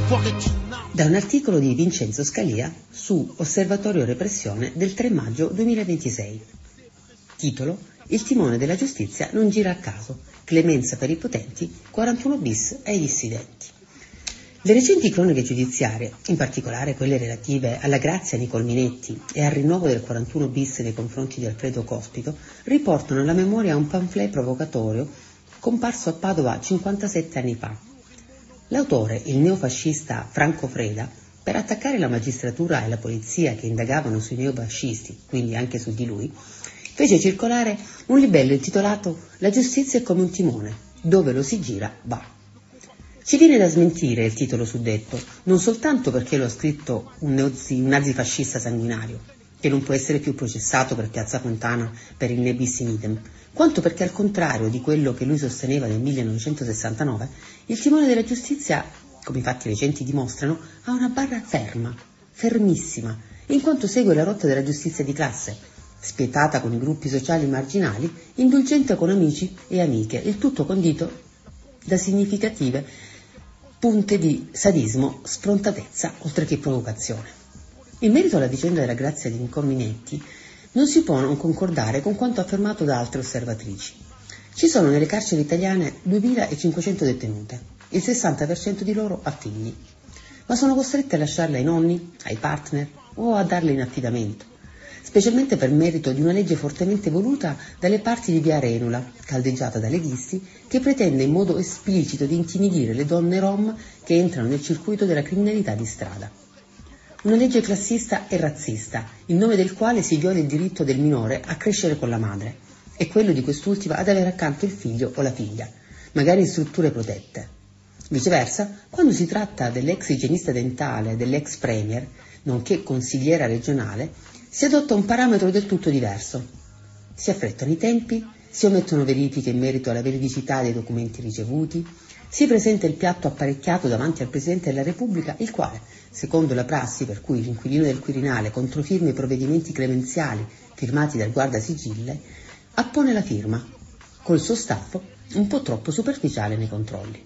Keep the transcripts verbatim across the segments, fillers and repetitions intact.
Da un articolo di Vincenzo Scalia su Osservatorio Repressione del tre maggio duemilaventisei. Titolo: Il timone della giustizia non gira a caso. Clemenza per i potenti, quarantuno bis ai dissidenti. Le recenti cronache giudiziarie, in particolare quelle relative alla grazia Nicol Minetti e al rinnovo del quarantuno bis nei confronti di Alfredo Cospito, riportano alla memoria un pamphlet provocatorio comparso a Padova cinquantasette anni fa. L'autore, il neofascista Franco Freda, per attaccare la magistratura e la polizia che indagavano sui neofascisti, quindi anche su di lui, fece circolare un libello intitolato «La giustizia è come un timone, dove lo si gira va». Ci viene da smentire il titolo suddetto, non soltanto perché lo ha scritto un, neozi, un nazifascista sanguinario, che non può essere più processato per Piazza Fontana per il ne bis in idem, quanto perché, al contrario di quello che lui sosteneva nel millenovecentosessantanove, il timone della giustizia, come i fatti recenti dimostrano, ha una barra ferma, fermissima, in quanto segue la rotta della giustizia di classe, spietata con i gruppi sociali marginali, indulgente con amici e amiche, il tutto condito da significative punte di sadismo, sfrontatezza, oltre che provocazione. In merito alla vicenda della grazia di Nicol Minetti, non si può non concordare con quanto affermato da altre osservatrici. Ci sono nelle carceri italiane duemilacinquecento detenute, il sessanta per cento di loro ha figli, ma sono costrette a lasciarle ai nonni, ai partner o a darle in affidamento, specialmente per merito di una legge fortemente voluta dalle parti di Via Arenula, caldeggiata dai leghisti, che pretende in modo esplicito di intimidire le donne rom che entrano nel circuito della criminalità di strada. Una legge classista e razzista, in nome del quale si viola il diritto del minore a crescere con la madre e quello di quest'ultima ad avere accanto il figlio o la figlia, magari in strutture protette. Viceversa, quando si tratta dell'ex igienista dentale dell'ex premier, nonché consigliera regionale, si adotta un parametro del tutto diverso. Si affrettano i tempi, si omettono verifiche in merito alla veridicità dei documenti ricevuti, si presenta il piatto apparecchiato davanti al Presidente della Repubblica, il quale, secondo la prassi per cui l'inquilino del Quirinale controfirma i provvedimenti clemenziali firmati dal guardasigille, appone la firma, col suo staff un po' troppo superficiale nei controlli.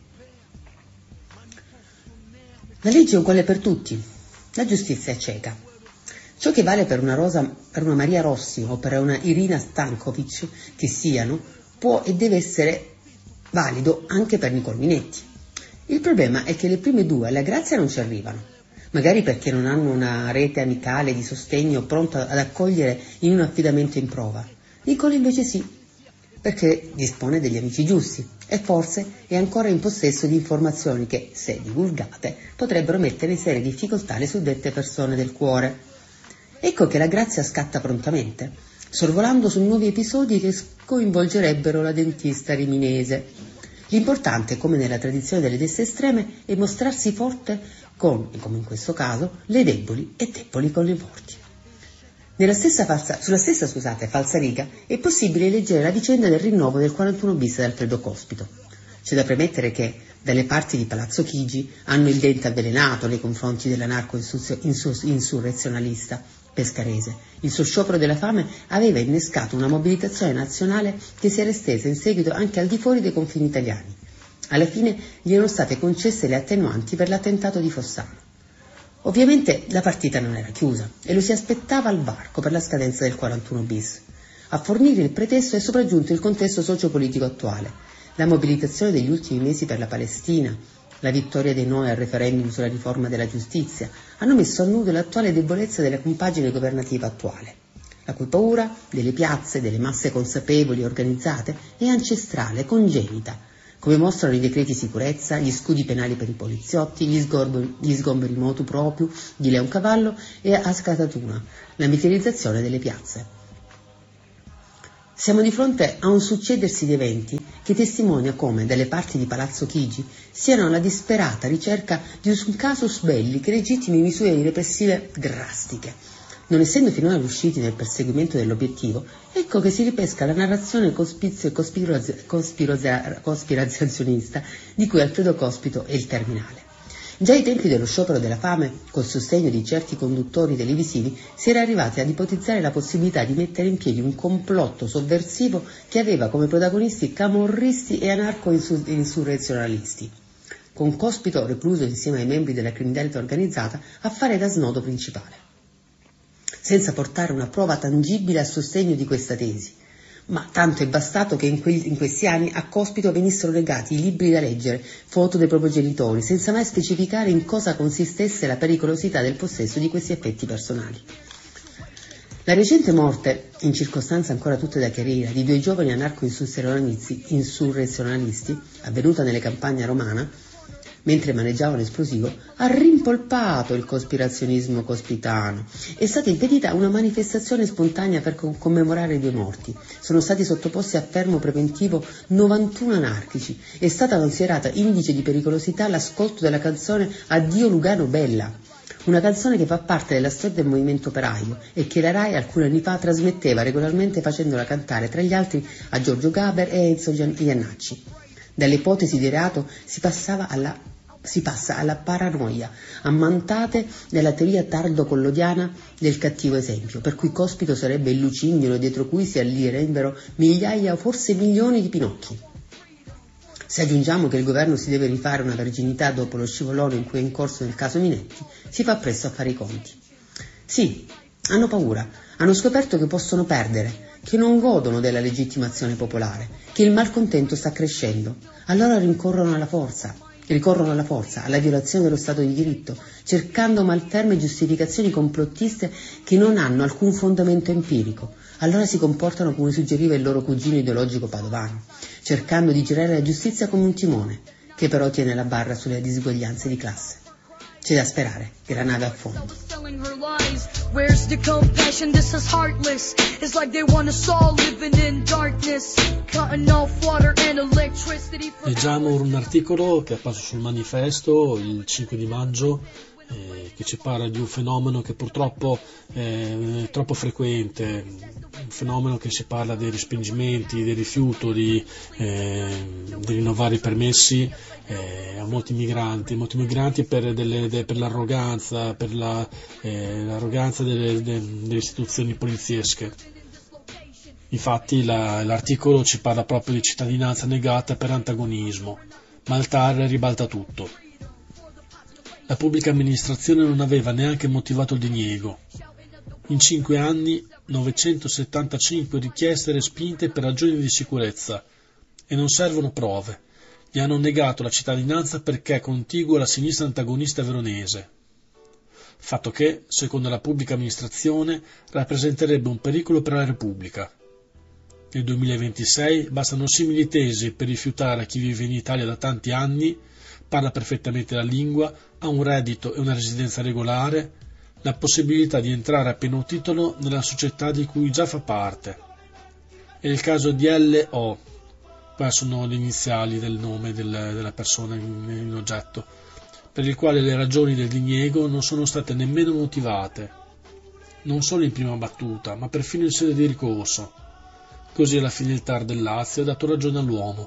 La legge è uguale per tutti, la giustizia è cieca. Ciò che vale per una, Rosa, per una Maria Rossi o per una Irina Stankovic che siano, può e deve essere valido anche per Nicol Minetti. Il problema è che le prime due alla grazia non ci arrivano, magari perché non hanno una rete amicale di sostegno pronta ad accogliere in un affidamento in prova. Nicol invece sì, perché dispone degli amici giusti e forse è ancora in possesso di informazioni che, se divulgate, potrebbero mettere in serie difficoltà le suddette persone del cuore. Ecco che la grazia scatta prontamente, sorvolando su nuovi episodi che coinvolgerebbero la dentista riminese. L'importante, come nella tradizione delle destre estreme, è mostrarsi forte con, e come in questo caso, le deboli e deboli con le forti. Nella stessa falsa, sulla stessa scusate, falsariga è possibile leggere la vicenda del rinnovo del quarantuno bis di Alfredo Cospito. C'è da premettere che, dalle parti di Palazzo Chigi, hanno il dente avvelenato nei confronti dell'anarco-insurrezionalista pescarese. Il suo sciopero della fame aveva innescato una mobilitazione nazionale che si era estesa in seguito anche al di fuori dei confini italiani. Alla fine gli erano state concesse le attenuanti per l'attentato di Fossano. Ovviamente la partita non era chiusa e lo si aspettava al varco per la scadenza del quarantuno bis. A fornire il pretesto è sopraggiunto il contesto sociopolitico attuale, la mobilitazione degli ultimi mesi per la Palestina, la vittoria dei no al referendum sulla riforma della giustizia, hanno messo a nudo l'attuale debolezza della compagine governativa attuale, la cui paura delle piazze, delle masse consapevoli e organizzate è ancestrale, congenita, come mostrano i decreti sicurezza, gli scudi penali per i poliziotti, gli, sgorberi, gli sgomberi motu proprio di Leoncavallo e a Scatatuna, la militarizzazione delle piazze. Siamo di fronte a un succedersi di eventi che testimonia come, dalle parti di Palazzo Chigi, siano alla disperata ricerca di un casus belli che legittimi misure repressive drastiche. Non essendo finora riusciti nel perseguimento dell'obiettivo, ecco che si ripesca la narrazione cospizio e cospirazio, cospirazio, cospirazionista di cui Alfredo Cospito è il terminale. Già ai tempi dello sciopero della fame, col sostegno di certi conduttori televisivi, si era arrivati ad ipotizzare la possibilità di mettere in piedi un complotto sovversivo che aveva come protagonisti camorristi e anarco-insurrezionalisti. con Cospito recluso insieme ai membri della criminalità organizzata a fare da snodo principale, senza portare una prova tangibile a sostegno di questa tesi. Ma tanto è bastato che in, que- in questi anni a Cospito venissero legati i libri da leggere, foto dei propri genitori, senza mai specificare in cosa consistesse la pericolosità del possesso di questi effetti personali. La recente morte, in circostanze ancora tutte da chiarire, di due giovani anarco-insurrezionalisti, avvenuta nelle campagne romana, mentre maneggiavano esplosivo, ha rimpolpato il cospirazionismo cospitano. È stata impedita una manifestazione spontanea per commemorare i due morti. Sono stati sottoposti a fermo preventivo novantuno anarchici. È stata considerata indice di pericolosità l'ascolto della canzone Addio Lugano Bella, una canzone che fa parte della storia del movimento operaio e che la RAI alcuni anni fa trasmetteva regolarmente facendola cantare tra gli altri a Giorgio Gaber e Enzo Iannacci. Dalle ipotesi di reato si passava alla Si passa alla paranoia, ammantate nella teoria tardo-collodiana del cattivo esempio, per cui Cospito sarebbe il lucignolo dietro cui si allirebbero migliaia o forse milioni di Pinocchi. Se aggiungiamo che il governo si deve rifare una verginità dopo lo scivolone in cui è incorso nel caso Minetti, si fa presto a fare i conti. Sì, hanno paura, hanno scoperto che possono perdere, che non godono della legittimazione popolare, che il malcontento sta crescendo, allora rincorrono alla forza. Ricorrono alla forza, alla violazione dello Stato di diritto, cercando malferme giustificazioni complottiste che non hanno alcun fondamento empirico. Allora si comportano come suggeriva il loro cugino ideologico padovano, cercando di girare la giustizia come un timone, che però tiene la barra sulle disuguaglianze di classe. C'è da sperare che la nave affondi. Where's the compassion? This is heartless. It's like they want us all living in darkness, cutting off water and electricity. Leggiamo un articolo che è apparso sul Manifesto il cinque di maggio, eh, che ci parla di un fenomeno che purtroppo è troppo frequente, un fenomeno che si parla dei respingimenti, del rifiuto di, eh, di rinnovare i permessi eh, a molti migranti, molti migranti per, delle, de, per l'arroganza, per la, eh, l'arroganza delle, de, delle istituzioni poliziesche. Infatti la, l'articolo ci parla proprio di cittadinanza negata per antagonismo, ma il T A R ribalta tutto. La pubblica amministrazione non aveva neanche motivato il diniego. In cinque anni novecentosettantacinque richieste respinte per ragioni di sicurezza e non servono prove. Gli hanno negato la cittadinanza perché è contiguo alla sinistra antagonista veronese. Fatto che, secondo la pubblica amministrazione, rappresenterebbe un pericolo per la Repubblica. Nel duemilaventisei bastano simili tesi per rifiutare a chi vive in Italia da tanti anni, parla perfettamente la lingua, ha un reddito e una residenza regolare, la possibilità di entrare a pieno titolo nella società di cui già fa parte. È il caso di L O, qua sono le iniziali del nome del, della persona in, in oggetto, per il quale le ragioni del diniego non sono state nemmeno motivate, non solo in prima battuta, ma perfino in sede di ricorso. Così alla fine il T A R del Lazio ha dato ragione all'uomo.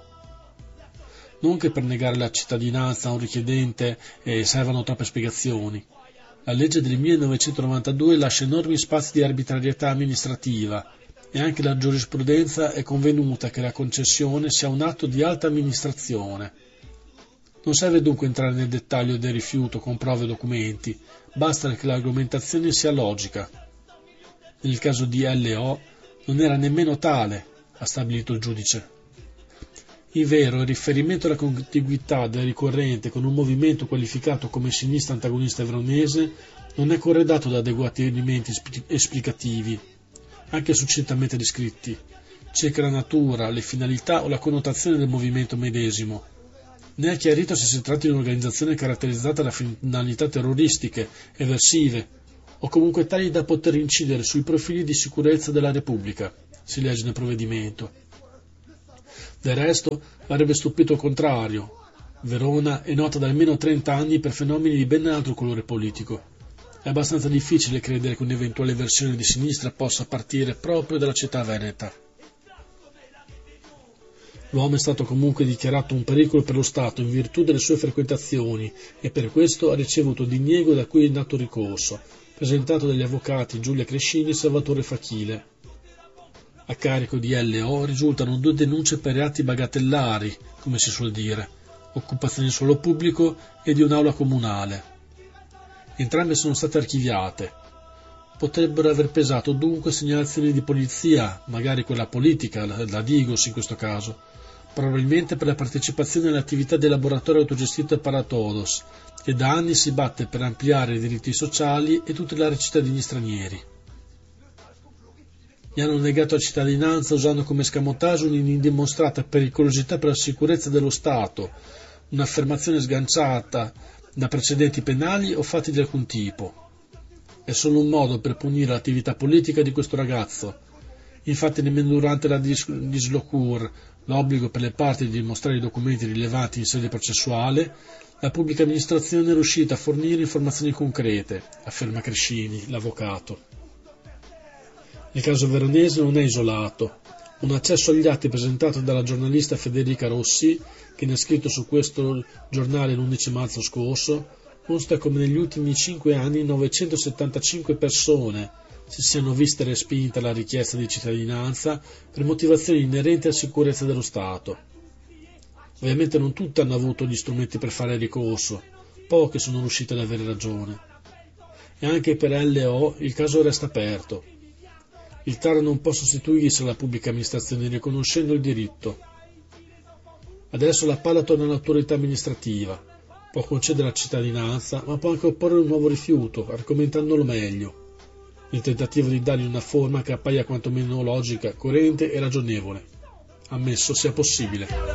Non che per negare la cittadinanza a un richiedente eh, servano troppe spiegazioni. La legge del millenovecentonovantadue lascia enormi spazi di arbitrarietà amministrativa e anche la giurisprudenza è convenuta che la concessione sia un atto di alta amministrazione. Non serve dunque entrare nel dettaglio del rifiuto con prove e documenti, basta che l'argomentazione sia logica. Nel caso di L O non era nemmeno tale, ha stabilito il giudice. In vero, il riferimento alla contiguità del ricorrente con un movimento qualificato come sinistra antagonista veronese non è corredato da adeguati elementi esplicativi, anche succintamente descritti, circa la natura, le finalità o la connotazione del movimento medesimo. Ne è chiarito se si tratta di un'organizzazione caratterizzata da finalità terroristiche, eversive, o comunque tali da poter incidere sui profili di sicurezza della Repubblica, si legge nel provvedimento. Del resto, avrebbe stupito il contrario. Verona è nota da almeno trenta anni per fenomeni di ben altro colore politico. È abbastanza difficile credere che un'eventuale versione di sinistra possa partire proprio dalla città veneta. L'uomo è stato comunque dichiarato un pericolo per lo Stato in virtù delle sue frequentazioni e per questo ha ricevuto diniego da cui è nato ricorso, presentato dagli avvocati Giulia Crescini e Salvatore Fachile. A carico di L O risultano due denunce per reati bagatellari, come si suol dire, occupazione di suolo pubblico e di un'aula comunale. Entrambe sono state archiviate. Potrebbero aver pesato dunque segnalazioni di polizia, magari quella politica, la Digos in questo caso, probabilmente per la partecipazione alle attività del laboratorio autogestito Paratodos, che da anni si batte per ampliare i diritti sociali e tutelare i cittadini stranieri. Gli hanno negato la cittadinanza usando come escamotage un'indimostrata pericolosità per la sicurezza dello Stato, un'affermazione sganciata da precedenti penali o fatti di alcun tipo. È solo un modo per punire l'attività politica di questo ragazzo. Infatti nemmeno durante la dislocur, l'obbligo per le parti di dimostrare i documenti rilevanti in sede processuale, la pubblica amministrazione è riuscita a fornire informazioni concrete, afferma Crescini, l'avvocato. Il caso veronese non è isolato. Un accesso agli atti presentato dalla giornalista Federica Rossi, che ne ha scritto su questo giornale l'undici marzo scorso, consta come negli ultimi cinque anni novecentosettantacinque persone si siano viste respinta la richiesta di cittadinanza per motivazioni inerenti alla sicurezza dello Stato. Ovviamente non tutte hanno avuto gli strumenti per fare ricorso, poche sono riuscite ad avere ragione. E anche per L O il caso resta aperto. Il T A R non può sostituirsi alla pubblica amministrazione riconoscendo il diritto. Adesso la palla torna all'autorità amministrativa. Può concedere la cittadinanza, ma può anche opporre un nuovo rifiuto, argomentandolo meglio. Il tentativo di dargli una forma che appaia quantomeno logica, coerente e ragionevole. Ammesso sia possibile.